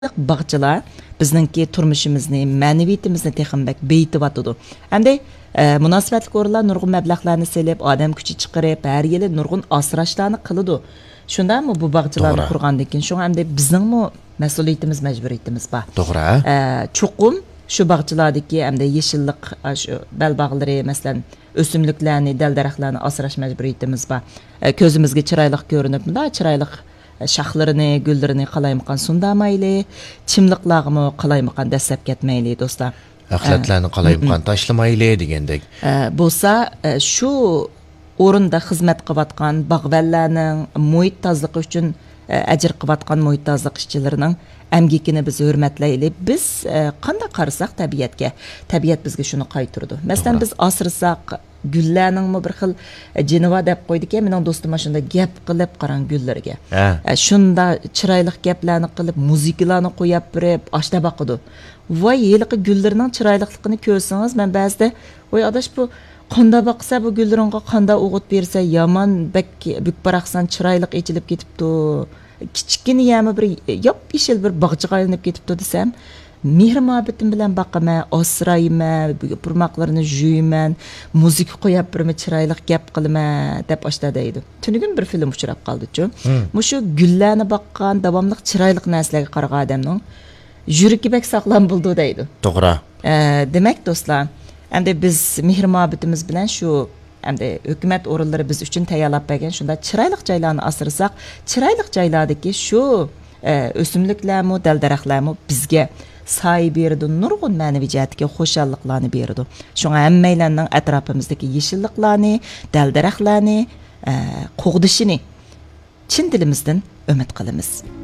Bağçılar bizningki turmushimizni, ma'naviyatimizni texinbak beytiyotidu. Hamda munosabatli o'rinlar nurg'un mablag'larni selib, odam kuchi chiqarib, har yili nurg'un asrashlarni qiladi. Shundami bu bog'chalarni qurgandan keyin shu hamda bizningmi mas'uliyatimiz, majburiyatimiz bor. To'g'ri. Chuqum shu bog'chalardagi hamda yeshillik, shu balbog'lari, masalan, o'simliklarni, dal-daraxtlarni asrash majburiyatimiz bor. Ko'zimizga chiroyli ko'rinib, chiroyli şaxlarını, güllerini qalaymakan sundamayli, çimliqlağımı qalaymakan dəstəb ketməyli, dostlar. Axlatlarını qalaymakan taşlamayli degəndək. Bolsa, şu orunda xizmət qıvatqan bağvəllərinin muhit tazlıqı üçün əcir qıvatqan muhit tazlıq işçilərinin əmgikini biz hürmətləyili. Biz qanda qarısaq təbiyyətə, təbiyyət bizə şunu qaytırdı. Məsələn, biz asırsaq, güllərinin bir xil ciniva deb qoyduq ya, mening do'stim shunda gap qilib qaran gullarga. Shunda chiroyli gaplarni qilib, muzikalarni qo'yib berib, ashta baqidi. Voy, yiliqi gullarning chiroyliligini ko'rsangiz, men ba'zida, voy adash bu qanda baqsa bu gullarga qanda o'g'it bersa, yomon buk baraqsan chiroyli echilib ketibdi. Kichkina yami bir yop yeshil bir bog'chaga aylanib ketibdi desam, mehr muhabbetim bilan baqaman, asrayman, purmoqlarini juyman, muzika qo'yib birmi chiroyli gap qilaman deb ashta deydi. Tunigun bir film uchrab qoldi-chu. Mushu gullarni baqqan, davomli chiroyli narsalarga qaragan odamning yuragi bak saqlam bo'ldi deydi. To'g'ri. Demak do'stlar, endi biz mehr muhabbetimiz bilan shu endi hukumat o'rinlari biz uchun tayyorlab bergan shunda chiroyli joylarni asrasak, chiroyli joylardagi shu o'simliklarmi, dal-daraxtlarmi bizga say berdi, nurg'un ma'naviy jihatga xo'shalliqlarni berdi. Shunga hammalarning atrofimizdagi yeshilliklarni, dal-daraxtlarni qo'g'dishini chin dilimizdan umid qilamiz.